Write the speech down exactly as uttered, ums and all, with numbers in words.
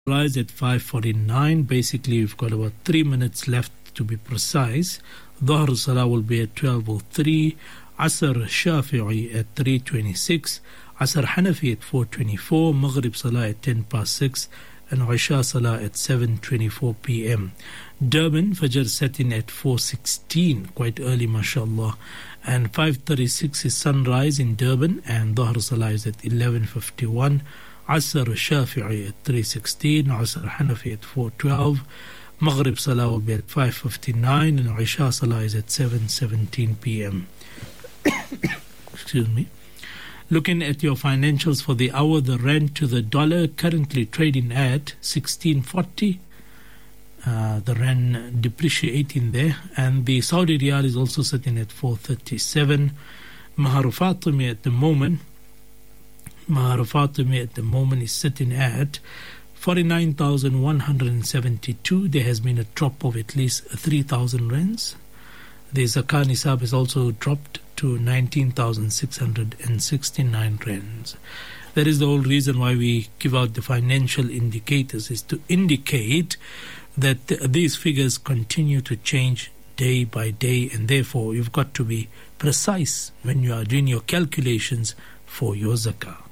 rise at five forty-nine. Basically, we've got about three minutes left to be precise. Dhuhr Salah will be at twelve oh three. Asr Shafi'i at three twenty-six. Asr Hanafi at four twenty-four. Maghrib Salah at ten past six. And Isha Salah at seven twenty-four p m Durban, Fajr setting at four sixteen, quite early, mashallah. And five thirty-six is sunrise in Durban, and Dhuhr Salah is at eleven fifty-one. Asr Shafi'i at three sixteen, Asr Hanafi at four twelve. Maghrib Salah will be at five fifty-nine, and Isha Salah is at seven seventeen p m Excuse me. Looking at your financials for the hour, the rand to the dollar currently trading at sixteen forty. Uh, the rand depreciating there, and the Saudi riyal is also sitting at four thirty-seven. Mahar Fatimi at the moment, Mahar Fatimi at the moment is sitting at forty-nine thousand one hundred seventy-two. There has been a drop of at least three thousand rands. The Zakah Nisab has also dropped to nineteen thousand six hundred sixty-nine rands. That is the whole reason why we give out the financial indicators, is to indicate that th- these figures continue to change day by day, and therefore you've got to be precise when you are doing your calculations for your zakah.